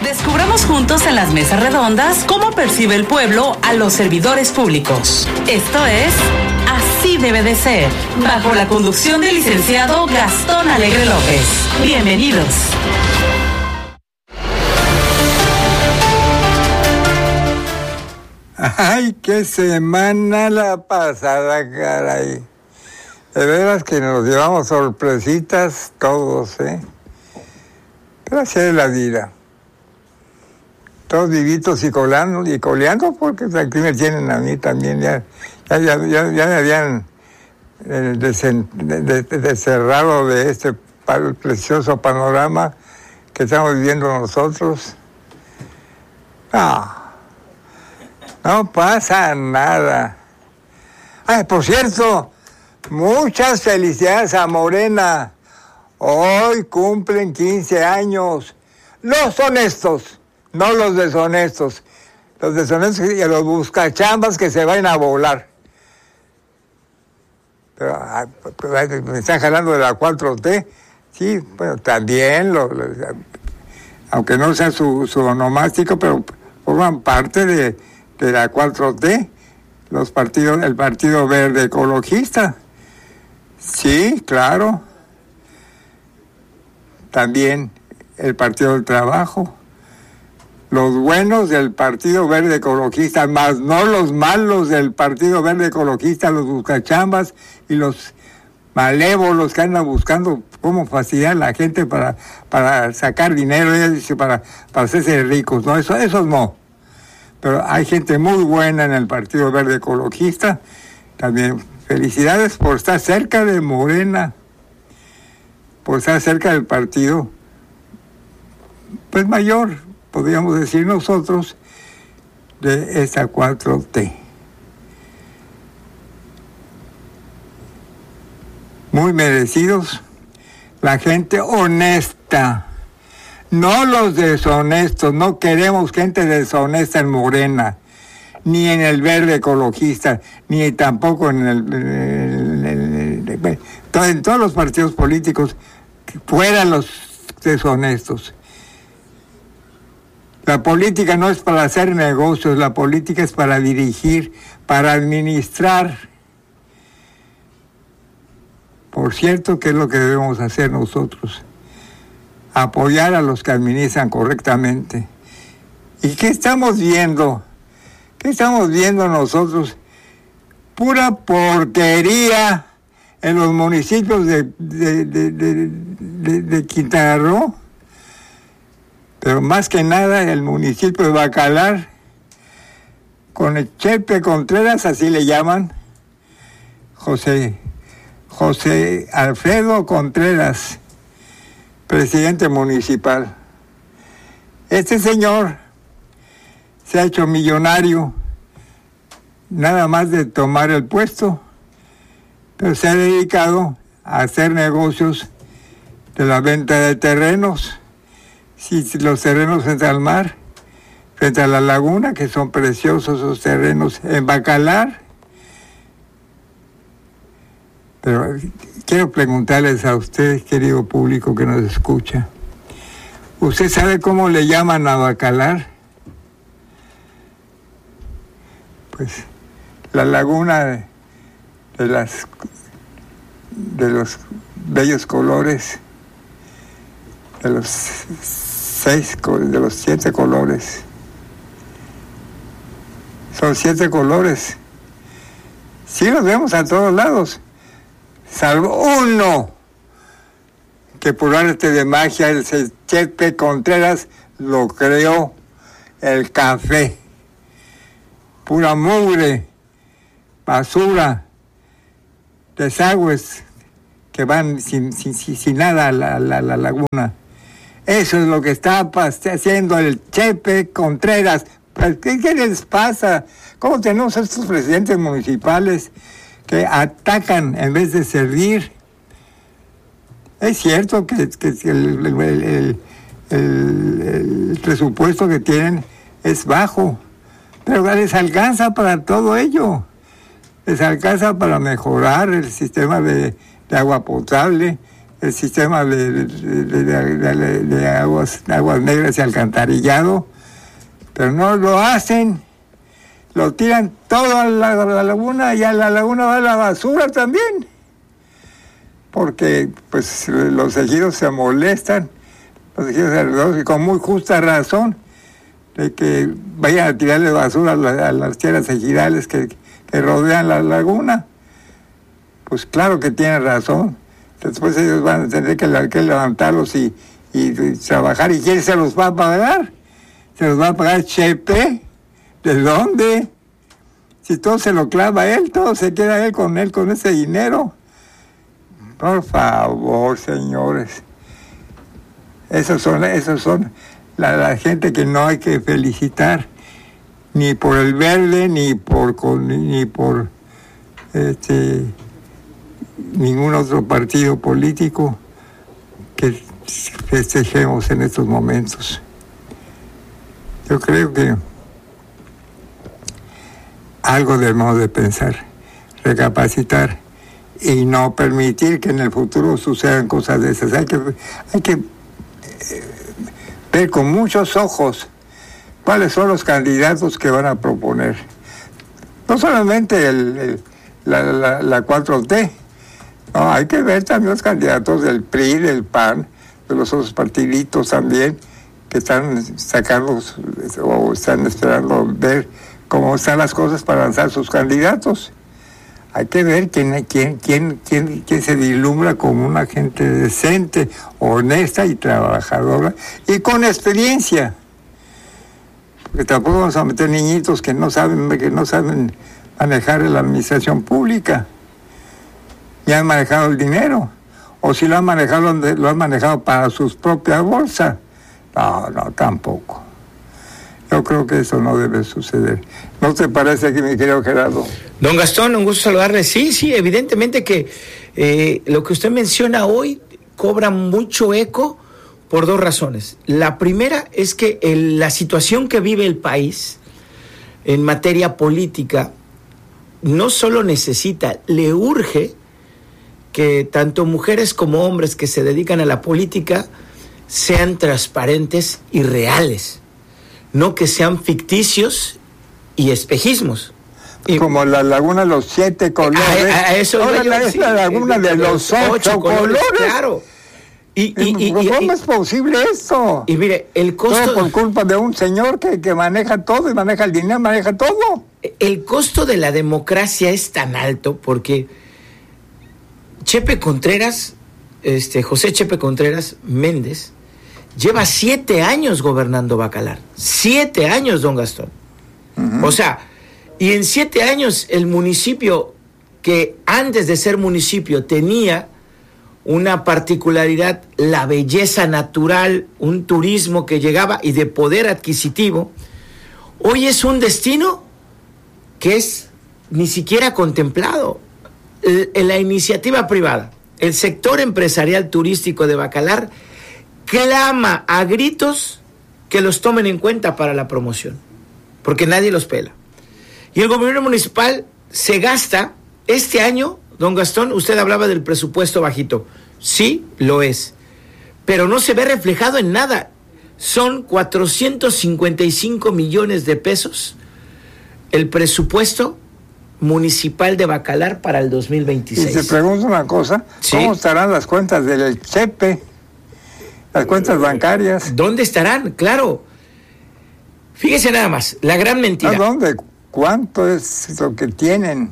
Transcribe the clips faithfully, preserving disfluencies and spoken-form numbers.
Descubramos juntos en las mesas redondas cómo percibe el pueblo a los servidores públicos. Esto es Así Debe de Ser, bajo la conducción del licenciado Gastón Alegre López. Bienvenidos. Ay, qué semana la pasada, caray. De veras que nos llevamos sorpresitas todos, ¿eh? Pero así es la vida. Todos vivitos y colando, y coleando, porque aquí me tienen a mí también, ya, ya, ya, ya, ya me habían eh, desen, de, de, deserrado de este precioso panorama que estamos viviendo nosotros. No, no pasa nada. Ay, por cierto, muchas felicidades a Morena. Hoy cumplen quince años. Los honestos. No los deshonestos. Los deshonestos y los buscachambas que se vayan a volar. Pero me están jalando de la cuatro T. Sí, bueno, también, lo, lo, aunque no sea su, su onomástico, pero forman parte de, de la cuatro T. Los partidos, el Partido Verde Ecologista. Sí, claro. También el Partido del Trabajo. Los buenos del Partido Verde Ecologista, más no los malos del Partido Verde Ecologista, los buscachambas y los malévolos que andan buscando cómo fastidiar a la gente para, para sacar dinero, para, para hacerse ricos. No, eso, esos no. Pero hay gente muy buena en el Partido Verde Ecologista. También felicidades por estar cerca de Morena, por estar cerca del partido, pues mayor, podríamos decir nosotros, de esta cuatro T. Muy merecidos. La gente honesta. No los deshonestos. No queremos gente deshonesta en Morena, ni en el Verde Ecologista, ni tampoco en el, en el, en el en todos los partidos políticos, fuera los deshonestos. La política no es para hacer negocios, la política es para dirigir, para administrar. Por cierto, ¿qué es lo que debemos hacer nosotros? Apoyar a los que administran correctamente. ¿Y qué estamos viendo? ¿Qué estamos viendo nosotros? Pura porquería en los municipios de, de, de, de, de, de Quintana Roo. Pero más que nada el municipio de Bacalar, con el Chepe Contreras, así le llaman, José, José Alfredo Contreras, presidente municipal. Este señor se ha hecho millonario, nada más de tomar el puesto, pero se ha dedicado a hacer negocios de la venta de terrenos. Sí, los terrenos frente al mar, frente a la laguna, que son preciosos esos terrenos en Bacalar. Pero quiero preguntarles a ustedes, querido público que nos escucha, ¿usted sabe cómo le llaman a Bacalar? Pues la laguna de, de las de los bellos colores, de los seis, de los siete colores. Son siete colores. Sí los vemos a todos lados, salvo uno, que por arte de magia el Chepe Contreras lo creó, el café. Pura mugre, basura, desagües que van sin, sin, sin, sin nada a la, la, la laguna. Eso es lo que está haciendo el Chepe Contreras. ¿Qué, qué les pasa? ¿Cómo tenemos a estos presidentes municipales que atacan en vez de servir? Es cierto que, que el, el, el, el, el presupuesto que tienen es bajo, pero les alcanza para todo ello. Les alcanza para mejorar el sistema de, de agua potable, el sistema de, de, de, de, de, de aguas, aguas negras y alcantarillado, pero no lo hacen, lo tiran todo a la, a la laguna, y a la laguna va la basura también, porque pues los ejidos se molestan, los ejidos alrededor, y con muy justa razón, de que vayan a tirarle basura a, la, a las tierras ejidales que, que rodean la laguna. Pues claro que tienen razón. Después ellos van a tener que, que levantarlos y, y, y trabajar. ¿Y quién se los va a pagar? ¿Se los va a pagar Chepe? ¿De dónde? Si todo se lo clava él, todo se queda él con él, con ese dinero. Por favor, señores. Esos son, esos son la, la gente que no hay que felicitar, ni por el verde, ni por, ni por este... ningún otro partido político que festejemos en estos momentos. Yo creo que algo debemos de pensar, recapacitar y no permitir que en el futuro sucedan cosas de esas. Hay que, hay que eh, ver con muchos ojos cuáles son los candidatos que van a proponer. No solamente el, el, la, la, la cuatro T, no, hay que ver también los candidatos del P R I, del P A N, de los otros partiditos también, que están sacando o están esperando ver cómo están las cosas para lanzar sus candidatos. Hay que ver quién, quién, quién, quién, quién se vislumbra como una gente decente, honesta y trabajadora, y con experiencia. Porque tampoco vamos a meter niñitos que no saben, que no saben manejar la administración pública. Ya han manejado el dinero, o si lo han manejado, lo han manejado para sus propias bolsas. No, no, tampoco. Yo creo que eso no debe suceder. ¿No te parece aquí, mi querido Gerardo? Don Gastón, un gusto saludarle. Sí, sí, evidentemente que eh, lo que usted menciona hoy cobra mucho eco por dos razones. La primera es que el, la situación que vive el país en materia política no solo necesita, le urge que tanto mujeres como hombres que se dedican a la política sean transparentes y reales, no que sean ficticios y espejismos. Y, como la laguna de los siete colores. A, a eso ahora yo, es sí, la laguna de, de los ocho, ocho colores. colores. Claro. Y, y, y, ¿Cómo y, es posible esto? Y mire, el costo... Todo por culpa de un señor que, que maneja todo y maneja el dinero, maneja todo. El costo de la democracia es tan alto porque Chepe Contreras, este, José Chepe Contreras Méndez, lleva siete años gobernando Bacalar. Siete años, don Gastón. Uh-huh. O sea, y en siete años el municipio, que antes de ser municipio tenía una particularidad, la belleza natural, un turismo que llegaba y de poder adquisitivo, hoy es un destino que es ni siquiera contemplado. La iniciativa privada, el sector empresarial turístico de Bacalar clama a gritos que los tomen en cuenta para la promoción, porque nadie los pela. Y el gobierno municipal se gasta este año, don Gastón, usted hablaba del presupuesto bajito. Sí, lo es, pero no se ve reflejado en nada. Son cuatrocientos cincuenta y cinco millones de pesos el presupuesto municipal de Bacalar para el dos mil veintiséis. Y te pregunto una cosa, ¿sí? ¿Cómo estarán las cuentas del Chepe? Las cuentas bancarias. ¿Dónde estarán? Claro. Fíjese nada más, la gran mentira. ¿A dónde? ¿Cuánto es lo que tienen?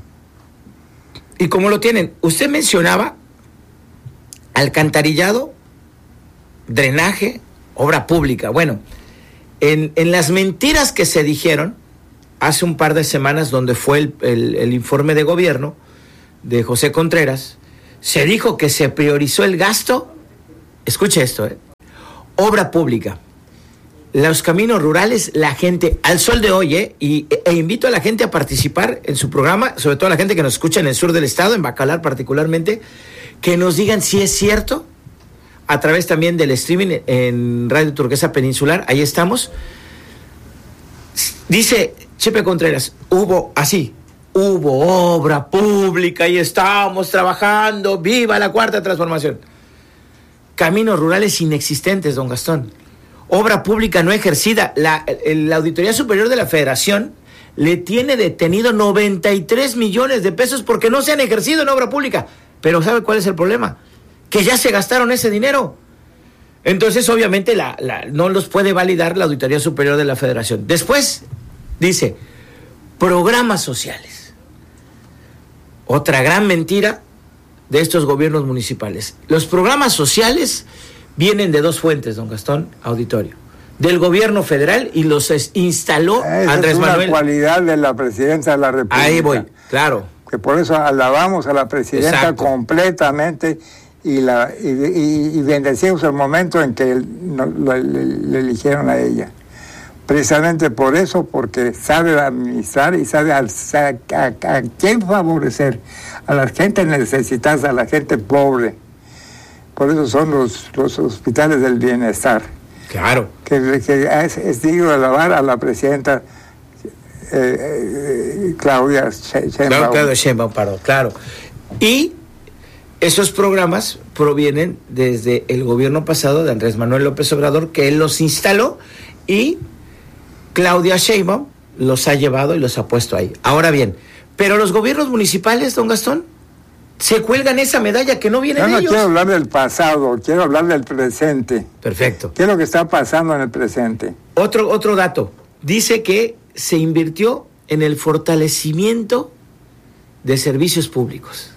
¿Y cómo lo tienen? Usted mencionaba alcantarillado, drenaje, obra pública. Bueno, en, en las mentiras que se dijeron hace un par de semanas, donde fue el, el, el informe de gobierno de José Contreras, se dijo que se priorizó el gasto, escuche esto, ¿eh? Obra pública, los caminos rurales, la gente, al sol de hoy, ¿eh? y, e invito a la gente a participar en su programa, sobre todo a la gente que nos escucha en el sur del estado, en Bacalar particularmente, que nos digan si es cierto, a través también del streaming en Radio Turquesa Peninsular, ahí estamos. Dice Chepe Contreras, hubo así, hubo obra pública y estamos trabajando, viva la cuarta transformación. caminos rurales inexistentes, don Gastón. Obra pública no ejercida. La, la Auditoría Superior de la Federación le tiene detenido noventa y tres millones de pesos porque no se han ejercido en obra pública. Pero ¿sabe cuál es el problema? Que ya se gastaron ese dinero. Entonces, obviamente, la, la, no los puede validar la Auditoría Superior de la Federación. Después, dice, programas sociales. Otra gran mentira de estos gobiernos municipales. Los programas sociales vienen de dos fuentes, don Gastón, auditorio. Del gobierno federal y los instaló Esa Andrés es una Manuel. Cualidad de la presidencia de la República. Ahí voy, claro. Que por eso alabamos a la presidenta Exacto. completamente y la y, y, y bendecimos el momento en que no, lo, le, le eligieron a ella. Precisamente por eso, porque sabe administrar y sabe a, a, a, a quién favorecer, a la gente necesitada, a la gente pobre. Por eso son los, los hospitales del bienestar. Claro. Que, que es, es digno de alabar a la presidenta eh, eh, Claudia Sheinbaum. Claro, Claudia Sheinbaum, perdón, claro. Y esos programas provienen desde el gobierno pasado de Andrés Manuel López Obrador, que él los instaló y Claudia Sheinbaum los ha llevado y los ha puesto ahí. Ahora bien, pero los gobiernos municipales, don Gastón, se cuelgan esa medalla que no viene Yo de no ellos. quiero hablar del pasado, quiero hablar del presente. Perfecto. ¿Qué es lo que está pasando en el presente? Otro, otro dato. Dice que se invirtió en el fortalecimiento de servicios públicos.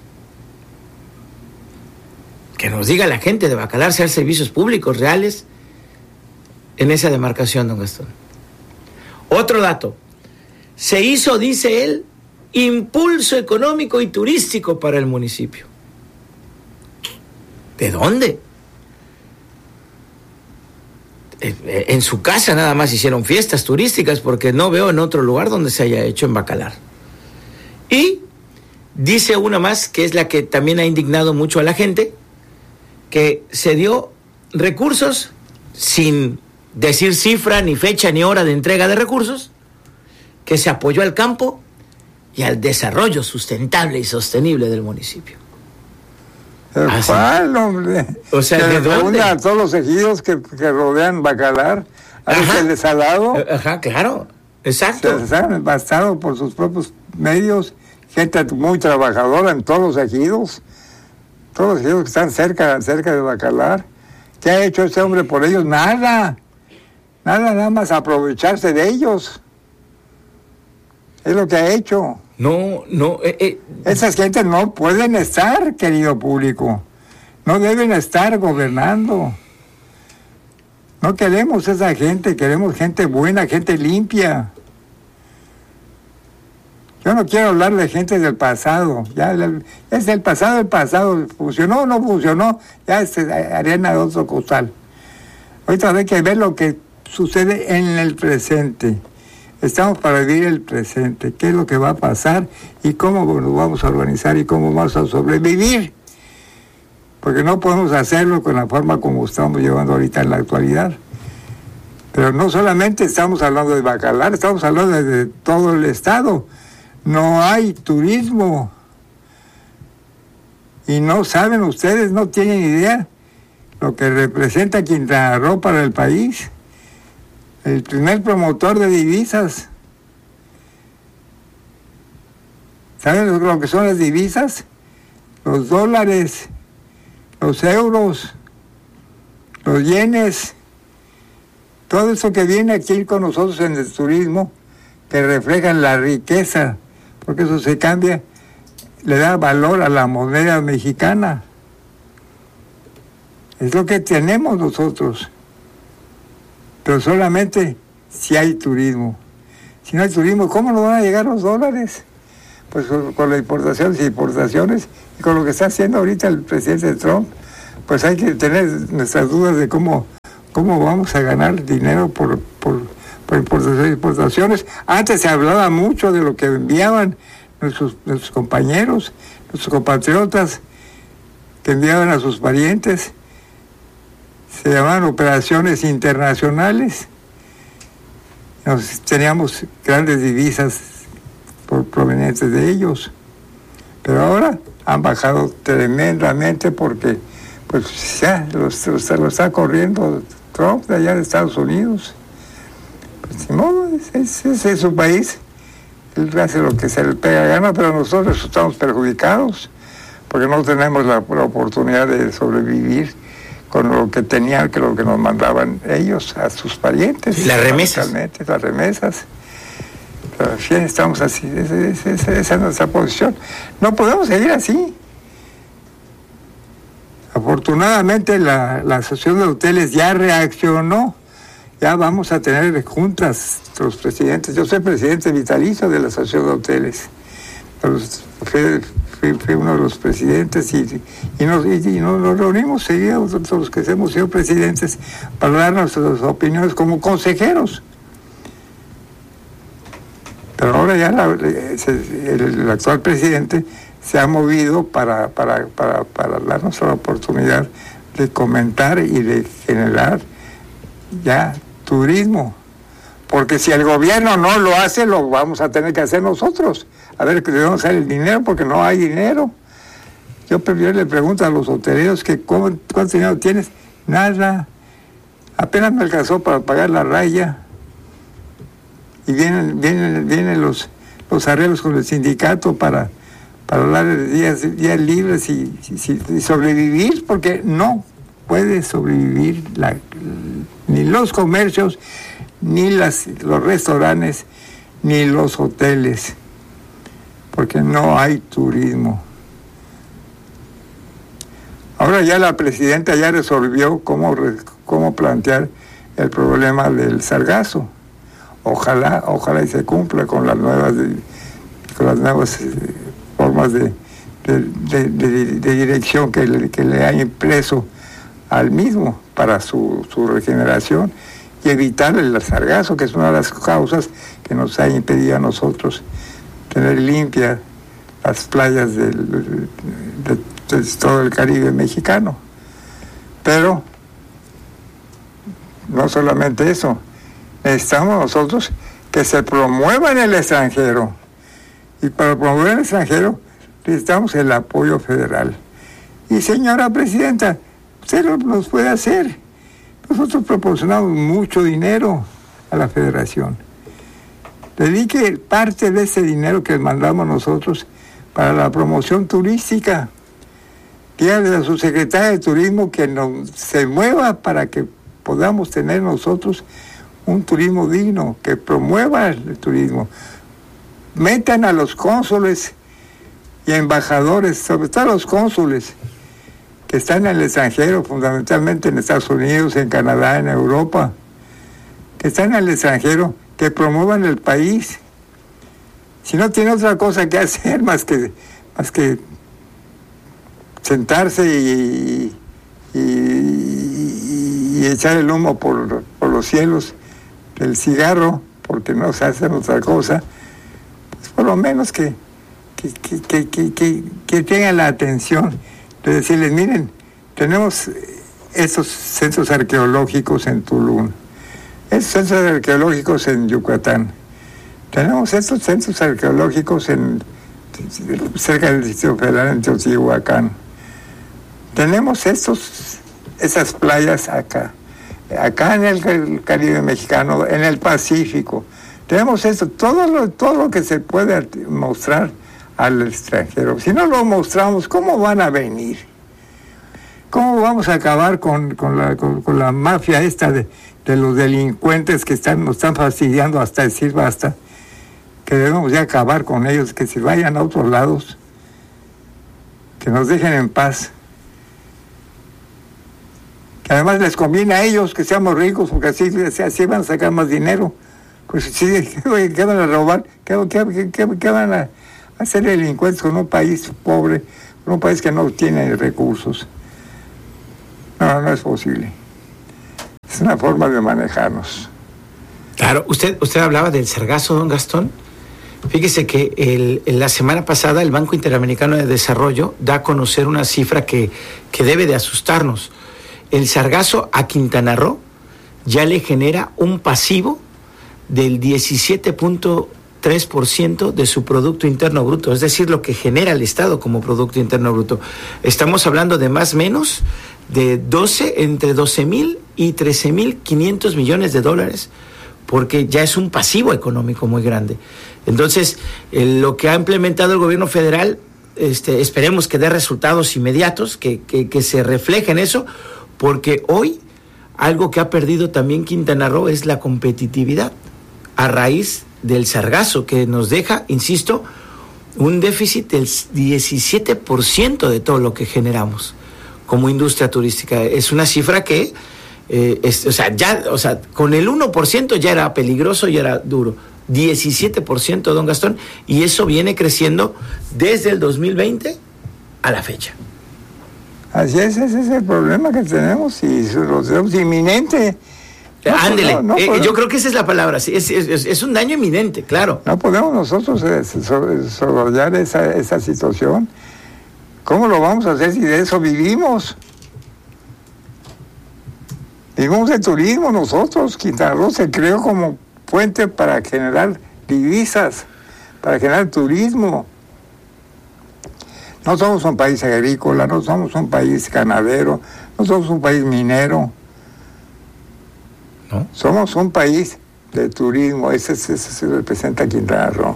Que nos diga la gente de Bacalar si hay servicios públicos reales en esa demarcación, don Gastón. Otro dato. Se hizo, dice él, impulso económico y turístico para el municipio. ¿De dónde? En su casa nada más hicieron fiestas turísticas porque no veo en otro lugar donde se haya hecho en Bacalar. Y dice una más, que es la que también ha indignado mucho a la gente, que se dio recursos sin decir cifra, ni fecha, ni hora de entrega de recursos, que se apoyó al campo y al desarrollo sustentable y sostenible del municipio. ¿Ah, ¿Cuál, hombre? O sea, que ¿de dónde? a todos los ejidos que, que rodean Bacalar, a veces el desalado. Ajá, claro, exacto. Se han bastado por sus propios medios, gente muy trabajadora en todos los ejidos, todos los ejidos que están cerca, cerca de Bacalar. ¿Qué ha hecho este hombre por ellos? Nada, nada, nada más aprovecharse de ellos. Es lo que ha hecho. No, no. Eh, eh. Esas gentes no pueden estar, querido público. No deben estar gobernando. No queremos esa gente, queremos gente buena, gente limpia. Yo no quiero hablar de gente del pasado. Ya es el pasado, el pasado. ¿Funcionó o no funcionó? Ya es arena de otro costal. Ahorita hay que ver lo que sucede en el presente. Estamos para vivir el presente, qué es lo que va a pasar y cómo nos vamos a organizar y cómo vamos a sobrevivir. Porque no podemos hacerlo con la forma como estamos llevando ahorita en la actualidad. Pero no solamente estamos hablando de Bacalar, estamos hablando de, de todo el estado. No hay turismo. Y no saben ustedes, no tienen idea lo que representa Quintana Roo para el país. El primer promotor de divisas. ¿Saben lo que son las divisas? Los dólares, los euros, los yenes, todo eso que viene aquí con nosotros en el turismo, que reflejan la riqueza, porque eso se cambia, le da valor a la moneda mexicana. Es lo que tenemos nosotros. Pero solamente si hay turismo. Si no hay turismo, ¿cómo nos van a llegar los dólares? Pues con, con las importaciones y importaciones, y con lo que está haciendo ahorita el presidente Trump, pues hay que tener nuestras dudas de cómo, cómo vamos a ganar dinero por, por, por importaciones, importaciones. Antes se hablaba mucho de lo que enviaban nuestros, nuestros compañeros, nuestros compatriotas, que enviaban a sus parientes. Se llamaban operaciones internacionales. Nos, teníamos grandes divisas por, provenientes de ellos. Pero ahora han bajado tremendamente porque pues ya lo, lo, lo está corriendo Trump de allá de Estados Unidos. Pues no, ese es, es su país. Él hace lo que se le pega gana, pero nosotros estamos perjudicados porque no tenemos la, la oportunidad de sobrevivir con lo que tenían, que lo que nos mandaban ellos a sus parientes. Las remesas. Las remesas. Pero sí, estamos así, esa, esa, esa es nuestra posición. No podemos seguir así. Afortunadamente la, la Asociación de Hoteles ya reaccionó. Ya vamos a tener juntas los presidentes. Yo soy presidente vitalicio de la Asociación de Hoteles. Fui, fui, fui uno de los presidentes y, y, nos, y, y nos, nos reunimos seguidos, todos los que hemos sido presidentes, para dar nuestras opiniones como consejeros. Pero ahora ya la, el, el actual presidente se ha movido para, para, para, para darnos la oportunidad de comentar y de generar ya turismo, porque si el gobierno no lo hace, lo vamos a tener que hacer nosotros. A ver, ¿de dónde sale el dinero? Porque no hay dinero. Yo primero le pregunto a los hoteleros que ¿cómo, cuánto dinero tienes? Nada. Apenas me alcanzó para pagar la raya. Y vienen, vienen, vienen los, los arreglos con el sindicato para, para hablar de días, días libres y, y, y sobrevivir, porque no puede sobrevivir la, ni los comercios, ni las, los restaurantes, ni los hoteles, porque no hay turismo. Ahora ya la presidenta ya resolvió cómo, cómo plantear el problema del sargazo. Ojalá, ojalá y se cumpla con las nuevas, con las nuevas formas de, de, de, de, de dirección que le, que le ha impreso al mismo para su, su regeneración y evitar el sargazo, que es una de las causas que nos ha impedido a nosotros tener limpias las playas del, de, de todo el Caribe mexicano. Pero no solamente eso, necesitamos nosotros que se promueva en el extranjero, y para promover en el extranjero necesitamos el apoyo federal. Y señora presidenta, usted lo, los puede hacer. Nosotros proporcionamos mucho dinero a la federación. Dedique parte de ese dinero que mandamos nosotros para la promoción turística. Dígale a su secretaria de turismo que nos, se mueva para que podamos tener nosotros un turismo digno, que promueva el turismo. Metan a los cónsules y embajadores, sobre todo a los cónsules, que están en el extranjero, fundamentalmente en Estados Unidos, en Canadá, en Europa, que están en el extranjero, que promuevan el país. Si no tiene otra cosa que hacer más que, más que sentarse y, y, y, y echar el humo por, por los cielos del cigarro, porque no se hace otra cosa, pues por lo menos que, que, que, que, que, que, que tengan la atención de decirles, miren, tenemos estos centros arqueológicos en Tulum, estos centros arqueológicos en Yucatán, tenemos estos centros arqueológicos en cerca del Distrito Federal en Teotihuacán, tenemos estos, esas playas acá, acá en el Caribe mexicano, en el Pacífico, tenemos esto, todo lo, todo lo que se puede mostrar al extranjero. Si no lo mostramos, ¿cómo van a venir? ¿Cómo vamos a acabar con, con, la, con, con la mafia esta de, de los delincuentes que están, nos están fastidiando hasta decir basta? Que debemos ya acabar con ellos, que se vayan a otros lados, que nos dejen en paz. Que además les conviene a ellos que seamos ricos, porque así, así van a sacar más dinero. Pues si ¿qué van a robar? ¿Qué, qué, qué, qué van a hacer delincuentes con un país pobre, con un país que no tiene recursos? No, no es posible. Es una forma de manejarnos. Claro, usted, usted hablaba del sargazo, don Gastón. Fíjese que el, la semana pasada el Banco Interamericano de Desarrollo da a conocer una cifra que, que debe de asustarnos. El sargazo a Quintana Roo ya le genera un pasivo del diecisiete punto tres por ciento de su Producto Interno Bruto, es decir, lo que genera el Estado como Producto Interno Bruto. Estamos hablando de más o menos de doce, entre doce mil y trece mil quinientos millones de dólares, porque ya es un pasivo económico muy grande. Entonces, eh, lo que ha implementado el gobierno federal, este, esperemos que dé resultados inmediatos, que, que, que se refleje en eso, porque hoy algo que ha perdido también Quintana Roo es la competitividad, a raíz del sargazo, que nos deja, insisto, un déficit del diecisiete por ciento de todo lo que generamos como industria turística. Es una cifra que, eh, es, o sea, ya, o sea, con el uno por ciento ya era peligroso, ya era duro. diecisiete por ciento, don Gastón, y eso viene creciendo desde el dos mil veinte a la fecha. Así es, ese es el problema que tenemos y lo tenemos inminente. No, Ándele, no, no eh, yo creo que esa es la palabra, sí, es, es, es un daño inminente, claro. No podemos nosotros desarrollar esa, esa situación. ¿Cómo lo vamos a hacer si de eso vivimos? Vivimos de turismo nosotros. Quintana Roo se creó como puente para generar divisas, para generar turismo. No somos un país agrícola, no somos un país ganadero, no somos un país minero. ¿No? Somos un país de turismo, ese, ese, ese se representa Quintana Roo.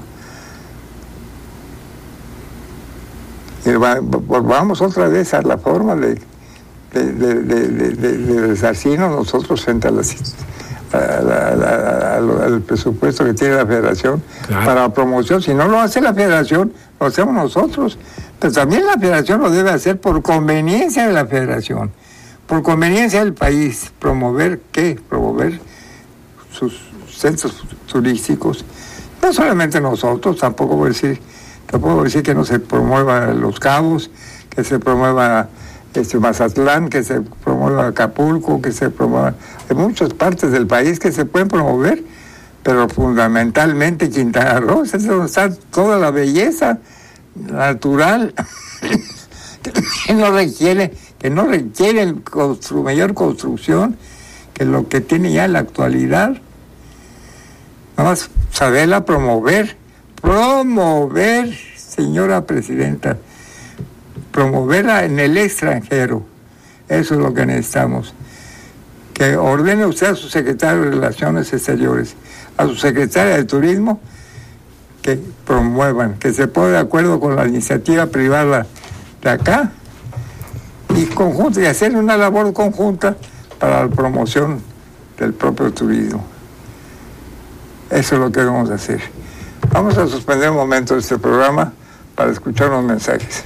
Y va, volvamos otra vez a la forma de, de, de, de, de, de, de resarcirnos nosotros frente a las, a, a, a, a, al presupuesto que tiene la Federación, claro, para la promoción. Si no lo hace la Federación, lo hacemos nosotros. Pero también la Federación lo debe hacer por conveniencia de la Federación, por conveniencia del país. ¿Promover qué? Promover sus centros turísticos. No solamente nosotros, tampoco voy a decir, tampoco voy a decir que no se promueva Los Cabos, que se promueva este Mazatlán, que se promueva Acapulco, que se promueva en muchas partes del país que se pueden promover, pero fundamentalmente Quintana Roo, es donde está toda la belleza natural que no requiere, que no requiere constru, mayor construcción que lo que tiene ya en la actualidad. Nada más saberla promover, promover, señora presidenta, promoverla en el extranjero. Eso es lo que necesitamos. Que ordene usted a su secretario de Relaciones Exteriores, a su secretaria de Turismo, que promuevan, que se ponga de acuerdo con la iniciativa privada de acá y conjunta, y hacer una labor conjunta para la promoción del propio turismo. Eso es lo que debemos hacer. Vamos a suspender un momento este programa para escuchar unos mensajes.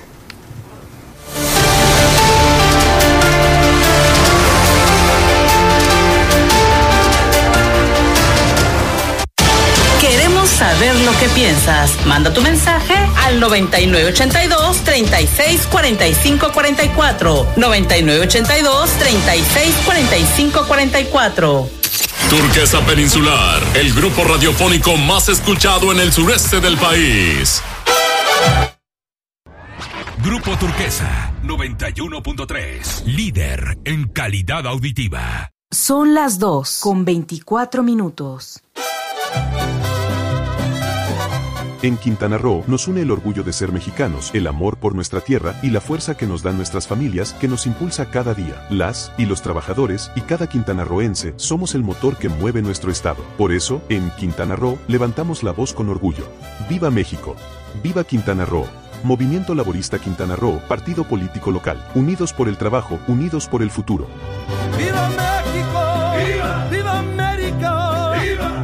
Saber lo que piensas. Manda tu mensaje al noventa y nueve ochenta y dos, treinta y seis cuarenta y cinco cuarenta y cuatro. noventa y nueve ochenta y dos, treinta y seis cuarenta y cinco cuarenta y cuatro. Turquesa Peninsular, el grupo radiofónico más escuchado en el sureste del país. Grupo Turquesa, noventa y uno punto tres. Líder en calidad auditiva. Son las dos con veinticuatro minutos. En Quintana Roo nos une el orgullo de ser mexicanos, el amor por nuestra tierra y la fuerza que nos dan nuestras familias que nos impulsa cada día. Las y los trabajadores y cada quintanarroense somos el motor que mueve nuestro estado. Por eso, en Quintana Roo levantamos la voz con orgullo. ¡Viva México! ¡Viva Quintana Roo! Movimiento Laborista Quintana Roo, partido político local. Unidos por el trabajo, unidos por el futuro. ¡Viva México! ¡Viva! ¡Viva América! ¡Viva!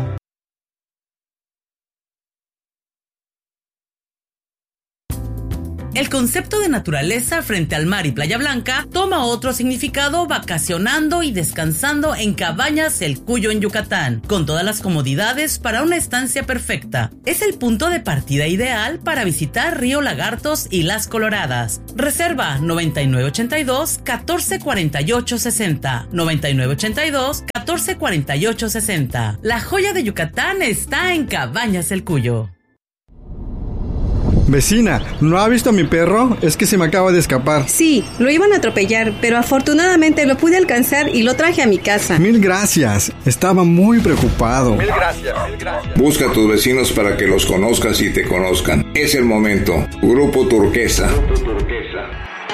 El concepto de naturaleza frente al mar y Playa Blanca toma otro significado vacacionando y descansando en Cabañas El Cuyo en Yucatán, con todas las comodidades para una estancia perfecta. Es el punto de partida ideal para visitar Río Lagartos y Las Coloradas. Reserva noventa y nueve ochenta y dos, catorce cuarenta y ocho sesenta, noventa y nueve ochenta y dos, catorce cuarenta y ocho sesenta. La joya de Yucatán está en Cabañas El Cuyo. Vecina, ¿no ha visto a mi perro? Es que se me acaba de escapar. Sí, lo iban a atropellar, pero afortunadamente lo pude alcanzar y lo traje a mi casa. Mil gracias, estaba muy preocupado. Mil gracias, mil gracias. Busca a tus vecinos para que los conozcas y te conozcan. Es el momento. Grupo Turquesa. Grupo Turquesa.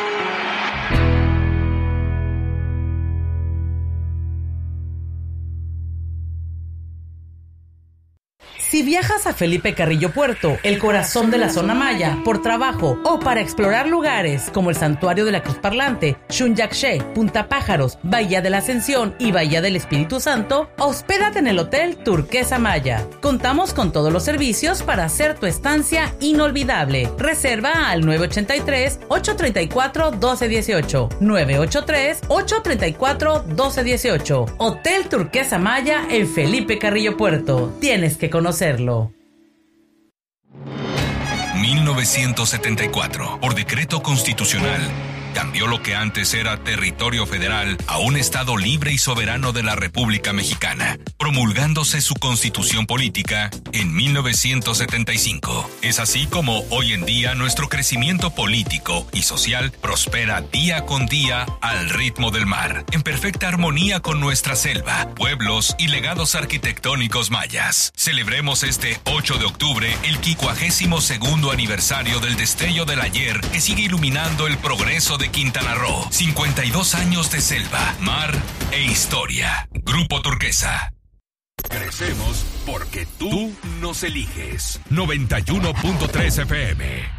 Si viajas a Felipe Carrillo Puerto, el corazón de la zona maya, por trabajo o para explorar lugares como el Santuario de la Cruz Parlante, Xunyaxché, Punta Pájaros, Bahía de la Ascensión y Bahía del Espíritu Santo, hospédate en el Hotel Turquesa Maya. Contamos con todos los servicios para hacer tu estancia inolvidable. Reserva al nueve ocho tres, ocho tres cuatro, uno dos uno ocho, nueve ocho tres, ocho tres cuatro, uno dos uno ocho. Hotel Turquesa Maya en Felipe Carrillo Puerto. Tienes que conocerlo. mil novecientos setenta y cuatro, por decreto constitucional, cambió lo que antes era territorio federal a un estado libre y soberano de la República Mexicana, promulgándose su constitución política en mil novecientos setenta y cinco. Es así como hoy en día nuestro crecimiento político y social prospera día con día al ritmo del mar, en perfecta armonía con nuestra selva, pueblos y legados arquitectónicos mayas. Celebremos este ocho de octubre el quincuagésimo segundo aniversario del destello del ayer que sigue iluminando el progreso de Quintana Roo. cincuenta y dos años de selva, mar e historia. Grupo Turquesa. Crecemos porque tú nos eliges. noventa y uno punto tres F M.